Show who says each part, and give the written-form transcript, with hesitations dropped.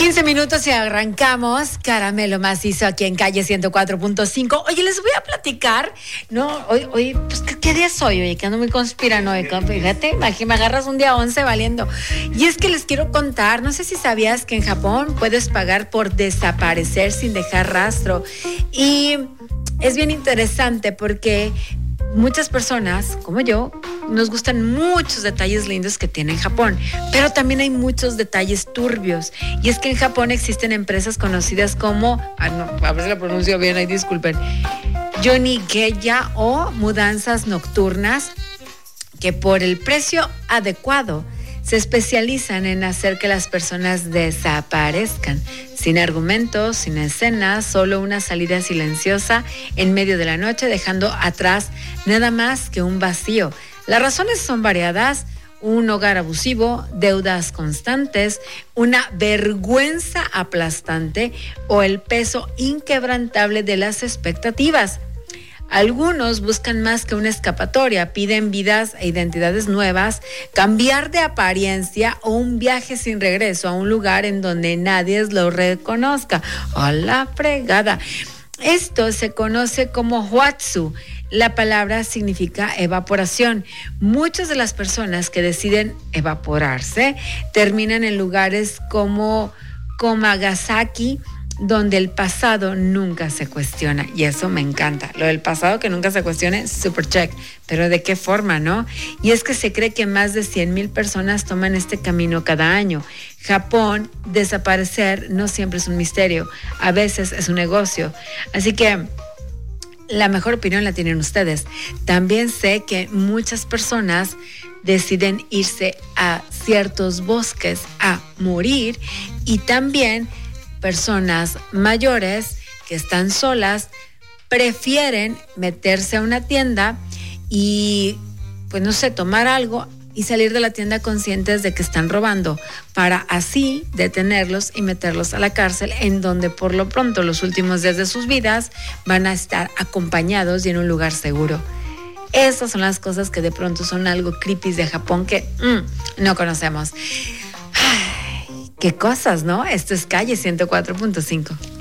Speaker 1: 15 minutos y arrancamos Caramelo Macizo aquí en Calle 104.5. Oye, les voy a platicar, ¿no? Hoy, pues, ¿qué día es hoy? Oye, que ando muy conspiranoica. Fíjate, me agarras un día 11 valiendo. Y es que les quiero contar, no sé si sabías que en Japón puedes pagar por desaparecer sin dejar rastro. Y es bien interesante porque muchas personas, como yo, nos gustan muchos detalles lindos que tiene Japón, pero también hay muchos detalles turbios. Y es que en Japón existen empresas conocidas como, a ver si la pronuncio bien, ahí disculpen, Yonigeya o mudanzas nocturnas, que por el precio adecuado se especializan en hacer que las personas desaparezcan, sin argumentos, sin escenas, solo una salida silenciosa en medio de la noche, dejando atrás nada más que un vacío. Las razones son variadas: un hogar abusivo, deudas constantes, una vergüenza aplastante o el peso inquebrantable de las expectativas. Algunos buscan más que una escapatoria, piden vidas e identidades nuevas, cambiar de apariencia o un viaje sin regreso a un lugar en donde nadie los reconozca. ¡A la fregada! Esto se conoce como Huatsu. La palabra significa evaporación. Muchas de las personas que deciden evaporarse terminan en lugares como Komagasaki, donde el pasado nunca se cuestiona. Y eso me encanta. Lo del pasado que nunca se cuestione, super check. Pero ¿de qué forma, no? Y es que se cree que más de 100,000 personas toman este camino cada año. Japón, desaparecer no siempre es un misterio. A veces es un negocio. Así que la mejor opinión la tienen ustedes. También sé que muchas personas deciden irse a ciertos bosques a morir, y también personas mayores que están solas prefieren meterse a una tienda y, pues no sé, tomar algo y salir de la tienda conscientes de que están robando, para así detenerlos y meterlos a la cárcel, en donde por lo pronto los últimos días de sus vidas van a estar acompañados y en un lugar seguro. Esas son las cosas que de pronto son algo creepy de Japón que no conocemos. Ay, qué cosas, ¿no? Esto es Calle 104.5.